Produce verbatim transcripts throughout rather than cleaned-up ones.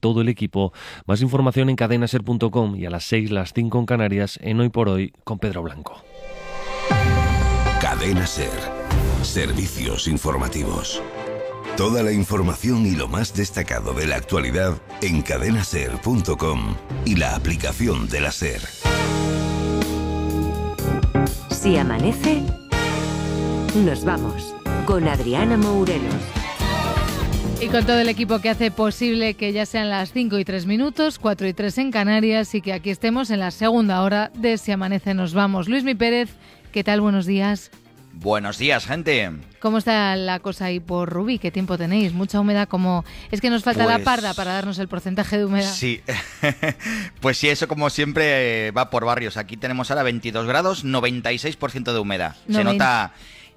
todo el equipo. Más información en cadena ser punto com y a las seis, las cinco en Canarias, en Hoy por Hoy con Pedro Blanco. Cadena Ser. Servicios informativos. Toda la información y lo más destacado de la actualidad en cadena ser punto com y la aplicación de la SER. Si amanece, nos vamos con Adriana Mourelos. Y con todo el equipo que hace posible que ya sean las cinco y tres minutos, cuatro y tres en Canarias, y que aquí estemos en la segunda hora de Si amanece, nos vamos. Luismi Pérez, ¿qué tal? Buenos días. Buenos días, gente. ¿Cómo está la cosa ahí por Rubí? ¿Qué tiempo tenéis? ¿Mucha humedad? Como es que nos falta pues... la parda para darnos el porcentaje de humedad. Sí, pues sí, eso como siempre eh, va por barrios. Aquí tenemos ahora veintidós grados, noventa y seis por ciento de humedad. noventa Se nota...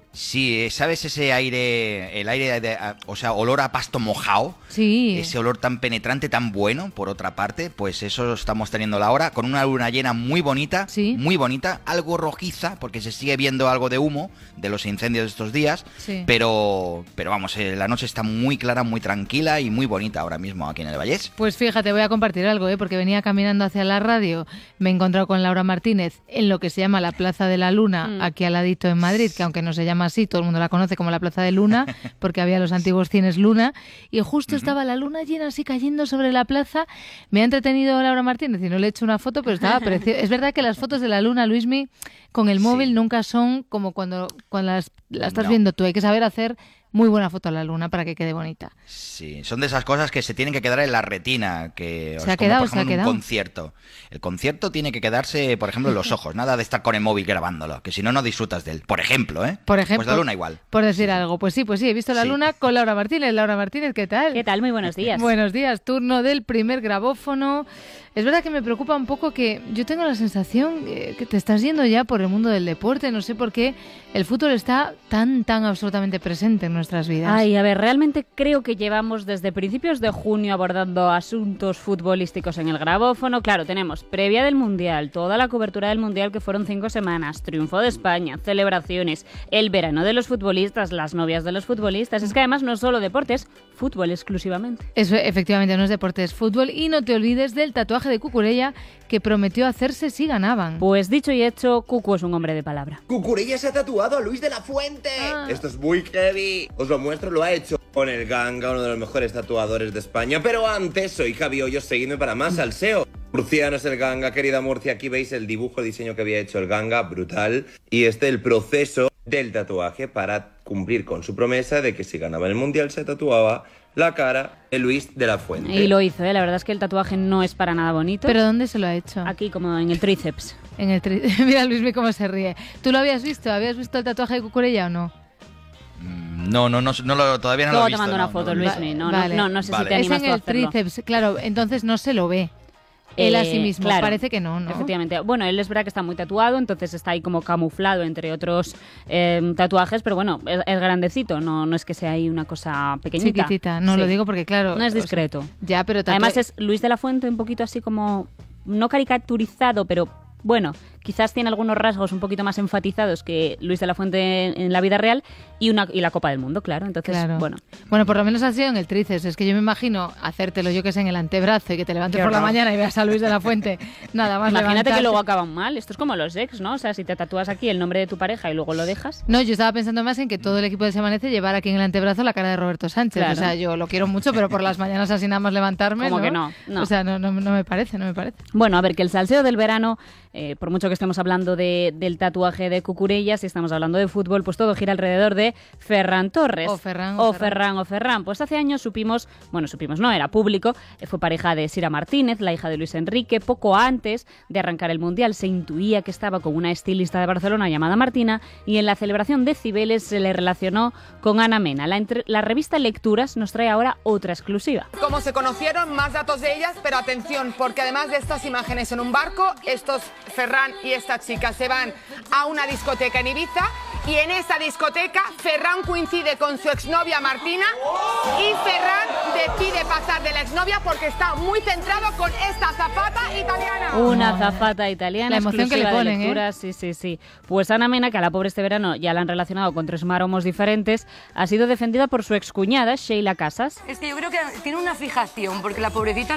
Sí, ¿sabes ese aire, el aire, de, o sea, olor a pasto mojado? Sí. Ese olor tan penetrante, tan bueno, por otra parte, pues eso estamos teniendo ahora, con una luna llena muy bonita, sí. muy bonita, algo rojiza, porque se sigue viendo algo de humo de los incendios de estos días, sí. pero, pero vamos, eh, la noche está muy clara, muy tranquila y muy bonita ahora mismo aquí en el Vallés. Pues fíjate, voy a compartir algo, ¿eh? Porque venía caminando hacia la radio, me he encontrado con Laura Martínez en lo que se llama la Plaza de la Luna, mm. aquí al ladito en Madrid, que aunque no se llama así, todo el mundo la conoce como la Plaza de Luna, porque había los antiguos cines Luna, y justo uh-huh. estaba la luna llena así cayendo sobre la plaza. Me ha entretenido Laura Martínez y no le he hecho una foto, pero estaba precioso. Es verdad que las fotos de la luna, Luismi, con el móvil sí. nunca son como cuando, cuando las, las estás no. viendo tú. Hay que saber hacer muy buena foto a la luna para que quede bonita. Sí, son de esas cosas que se tienen que quedar en la retina, que se ha quedado, como, por ejemplo, se ha en quedado. un concierto. El concierto tiene que quedarse, por ejemplo, en los ojos, nada de estar con el móvil grabándolo, que si no, no disfrutas de él. Por ejemplo, ¿eh? Por ejemplo. Pues la luna igual. Por decir sí. algo. Pues sí, pues sí, he visto la sí. luna con Laura Martínez. Laura Martínez, ¿qué tal? ¿Qué tal? Muy buenos días. Buenos días. Turno del primer grabófono. Es verdad que me preocupa un poco que yo tengo la sensación que te estás yendo ya por el mundo del deporte. No sé por qué el fútbol está tan, tan absolutamente presente en nuestras vidas. Ay, a ver, realmente creo que llevamos desde principios de junio abordando asuntos futbolísticos en el grabófono. Claro, tenemos previa del Mundial, toda la cobertura del Mundial que fueron cinco semanas, triunfo de España, celebraciones, el verano de los futbolistas, las novias de los futbolistas. Es que además no es solo deporte, es fútbol exclusivamente. Eso, efectivamente, no es deporte, es fútbol. Y no te olvides del tatuaje de Cucurella que prometió hacerse si ganaban. Pues dicho y hecho, Cucu es un hombre de palabra. Cucurella se ha tatuado a Luis de la Fuente. Ah. Esto es muy heavy. Os lo muestro, lo ha hecho con el Ganga, uno de los mejores tatuadores de España. Pero antes, soy Javi Hoyos, seguidme para más salseo. Murciano es el Ganga, querida Murcia. Aquí veis el dibujo, el diseño que había hecho el Ganga, brutal. Y este el proceso del tatuaje para cumplir con su promesa de que si ganaba el Mundial se tatuaba la cara de Luis de la Fuente. Y lo hizo, ¿eh? La verdad es que el tatuaje no es para nada bonito. ¿Pero dónde se lo ha hecho? Aquí, como en el tríceps. En el tri... Mira Luismi cómo se ríe. ¿Tú lo habías visto? ¿Habías visto el tatuaje de Cucurella o no? No, no, no, no lo, todavía no Luego lo he visto. Luego te mando no, una foto, no, Luismi. No, vale. no, no, no sé vale. si te animas es en tú a el hacerlo. tríceps, claro, entonces no se lo ve. Él Eh, a sí mismo, claro, parece que no, ¿no? Efectivamente. Bueno, él es verdad que está muy tatuado, entonces está ahí como camuflado entre otros eh, tatuajes, pero bueno, es, es grandecito, no, no es que sea ahí una cosa pequeñita. Chiquitita, no sí. lo digo porque claro... No es discreto. O sea, ya, pero... Tatu... Además es Luis de la Fuente un poquito así como, no caricaturizado, pero bueno, quizás tiene algunos rasgos un poquito más enfatizados que Luis de la Fuente en, en la vida real y una y la Copa del Mundo, claro. Entonces, claro. bueno. Bueno, por lo menos ha sido en el tríceps. Es que yo me imagino hacértelo, yo que sé, en el antebrazo y que te levantes Qué por la horror. mañana y veas a Luis de la Fuente. Nada más Imagínate levantarse. que luego acaban mal. Esto es como los ex, ¿no? O sea, si te tatúas aquí el nombre de tu pareja y luego lo dejas. No, yo estaba pensando más en que todo el equipo de Se Amanece llevara aquí en el antebrazo la cara de Roberto Sánchez. Claro. O sea, yo lo quiero mucho, pero por las mañanas así nada más levantarme, Como ¿no? que no, no. O sea, no, no, no me parece, no me parece. Bueno, a ver, que el salseo del verano, eh, por mucho que estemos hablando de, del tatuaje de Cucurella, si estamos hablando de fútbol, pues todo gira alrededor de Ferran Torres. O Ferran, o o Ferran. Ferran, o Ferran. Pues hace años supimos, bueno, supimos, no, era público, eh, fue pareja de Sira Martínez, la hija de Luis Enrique. Poco antes de arrancar el Mundial se intuía que estaba con una estilista de Barcelona llamada Martina y en la celebración de Cibeles se le relacionó con Ana Mena. La, entre, la revista Lecturas nos trae ahora otra exclusiva. Cómo se conocieron, más datos de ellas, pero atención, porque además de estas imágenes en un barco, estos Ferran y esta chica se van a una discoteca en Ibiza y en esa discoteca Ferran coincide con su exnovia Martina y Ferran decide pasar de la exnovia porque está muy centrado con esta azafata italiana. Una azafata italiana. La emoción que le ponen, ¿eh? Sí, sí, sí. Pues Ana Mena, que a la pobre este verano ya la han relacionado con tres maromos diferentes, ha sido defendida por su excuñada, Sheila Casas. Es que yo creo que tiene una fijación, porque la pobrecita